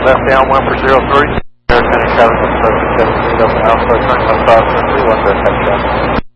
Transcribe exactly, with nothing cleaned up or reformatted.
left downwind for zero three. Air ten seven seven seven feet open Alpha, turn left cross, three one, touchdown.